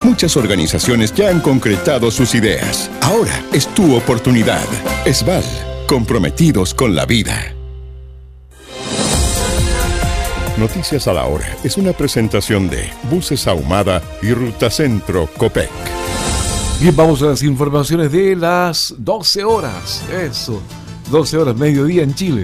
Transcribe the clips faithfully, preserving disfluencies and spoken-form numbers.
Muchas organizaciones ya han concretado sus ideas. Ahora es tu oportunidad. Esval, comprometidos con la vida. Noticias a la Hora es una presentación de Buses Ahumada y Ruta Centro Copec. Bien, vamos a las informaciones de las doce horas. Eso, doce horas, mediodía en Chile.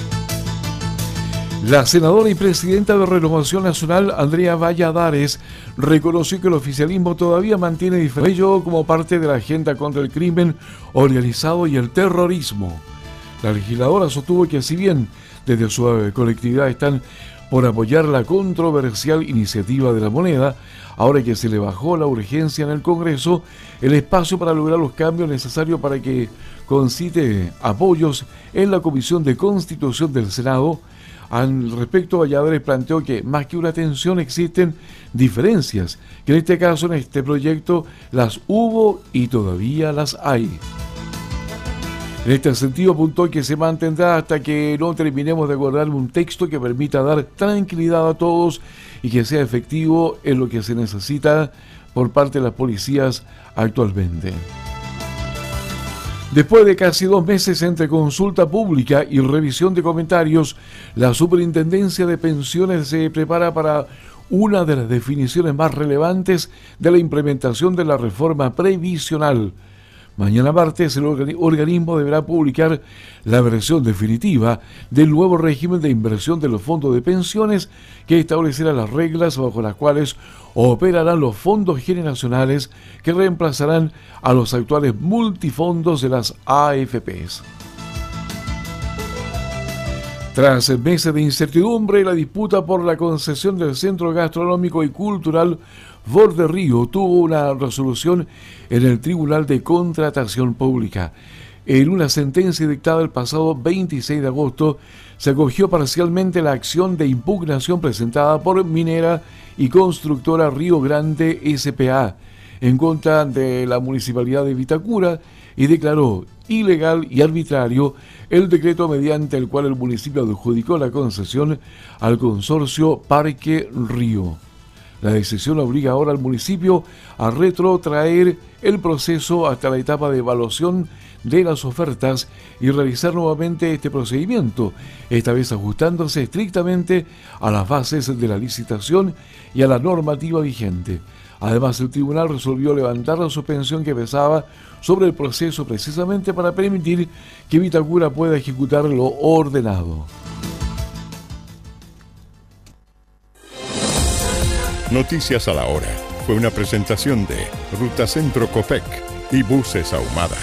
La senadora y presidenta de Renovación Nacional, Andrea Valladares, reconoció que el oficialismo todavía mantiene diferencias como parte de la agenda contra el crimen organizado y el terrorismo. La legisladora sostuvo que si bien desde su colectividad están por apoyar la controversial iniciativa de la moneda, ahora que se le bajó la urgencia en el Congreso, el espacio para lograr los cambios necesarios para que concite apoyos en la Comisión de Constitución del Senado. Al respecto, Valladares planteó que más que una tensión existen diferencias, que en este caso, en este proyecto, las hubo y todavía las hay. En este sentido, apuntó que se mantendrá hasta que no terminemos de acordar un texto que permita dar tranquilidad a todos y que sea efectivo en lo que se necesita por parte de las policías actualmente. Después de casi dos meses entre consulta pública y revisión de comentarios, la Superintendencia de Pensiones se prepara para una de las definiciones más relevantes de la implementación de la reforma previsional. Mañana martes, el organismo deberá publicar la versión definitiva del nuevo régimen de inversión de los fondos de pensiones que establecerá las reglas bajo las cuales operarán los fondos generacionales que reemplazarán a los actuales multifondos de las A F Pes. Tras meses de incertidumbre, la disputa por la concesión del Centro Gastronómico y Cultural Borde Río tuvo una resolución en el Tribunal de Contratación Pública. En una sentencia dictada el pasado veintiséis de agosto, se acogió parcialmente la acción de impugnación presentada por Minera y Constructora Río Grande S P A en contra de la Municipalidad de Vitacura y declaró ilegal y arbitrario el decreto mediante el cual el municipio adjudicó la concesión al consorcio Parque Río. La decisión obliga ahora al municipio a retrotraer el proceso hasta la etapa de evaluación de las ofertas y realizar nuevamente este procedimiento, esta vez ajustándose estrictamente a las bases de la licitación y a la normativa vigente. Además, el tribunal resolvió levantar la suspensión que pesaba sobre el proceso precisamente para permitir que Vitacura pueda ejecutar lo ordenado. Noticias a la Hora fue una presentación de Ruta Centro Copec y Buses Ahumada.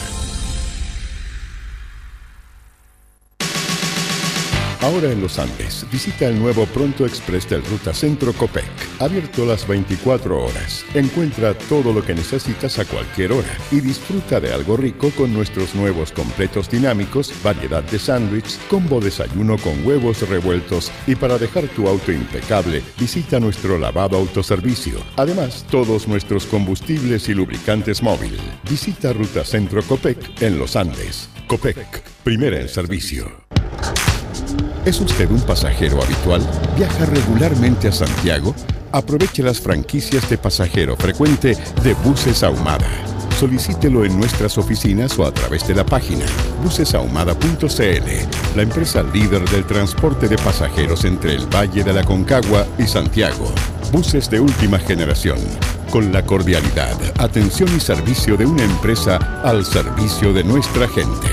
Ahora en los Andes, visita el nuevo Pronto Express del Ruta Centro Copec, abierto las veinticuatro horas. Encuentra todo lo que necesitas a cualquier hora y disfruta de algo rico con nuestros nuevos completos dinámicos, variedad de sándwich, combo desayuno con huevos revueltos y para dejar tu auto impecable, visita nuestro lavado autoservicio. Además, todos nuestros combustibles y lubricantes móvil. Visita Ruta Centro Copec en los Andes. Copec, primera en servicio. ¿Es usted un pasajero habitual? ¿Viaja regularmente a Santiago? Aproveche las franquicias de pasajero frecuente de Buses Ahumada. Solicítelo en nuestras oficinas o a través de la página buses ahumada punto c l, la empresa líder del transporte de pasajeros entre el Valle de la Concagua y Santiago. Buses de última generación, con la cordialidad, atención y servicio de una empresa al servicio de nuestra gente.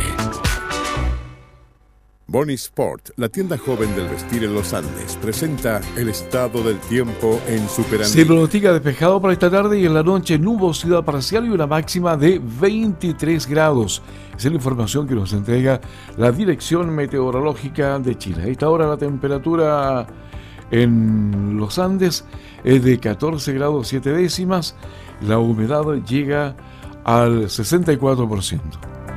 Bonnie Sport, la tienda joven del vestir en los Andes, presenta el estado del tiempo en Superandí. Se pronostica despejado para esta tarde y en la noche nubosidad parcial y una máxima de veintitrés grados. Esa es la información que nos entrega la Dirección Meteorológica de Chile. A esta hora la temperatura en los Andes es de catorce grados siete décimas. La humedad llega al sesenta y cuatro por ciento.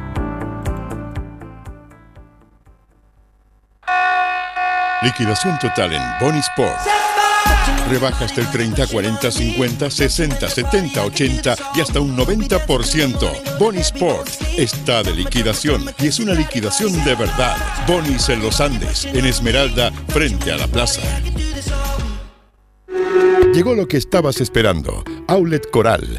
Liquidación total en Bonnie Sport. Rebajas del treinta, cuarenta, cincuenta, sesenta, setenta, ochenta y hasta un noventa por ciento. Bonnie Sport está de liquidación y es una liquidación de verdad. Bonnie's en los Andes, en Esmeralda, frente a la plaza. Llegó lo que estabas esperando. Outlet Coral,